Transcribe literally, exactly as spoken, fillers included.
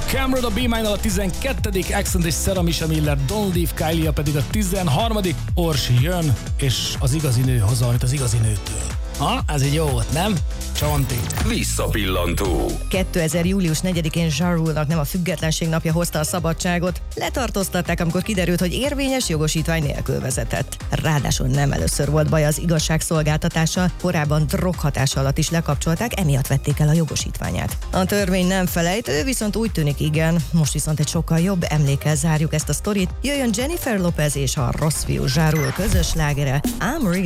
Cameron a B-Minor a tizenkettedik Accent és Sarah Michelle Miller, Don't Leave Kylie pedig a tizenharmadik Orsi jön, és az igazi nő hozza, amit az igazi nőtől. Ha, ez így jó volt, nem? Csonti. Visszapillantó. kétezer július negyedikén Ja Rule-nak nem a függetlenség napja hozta a szabadságot. Letartóztatták, amikor kiderült, hogy érvényes jogosítvány nélkül vezetett. Ráadásul nem először volt baj az igazságszolgáltatással, korábban droghatás alatt is lekapcsolták, emiatt vették el a jogosítványát. A törvény nem felejt, ő viszont úgy tűnik igen. Most viszont egy sokkal jobb emlékkel zárjuk ezt a sztorit. Jöjjön Jennifer Lopez és a rossz fiú Ja Rule közös slágere, I'm Real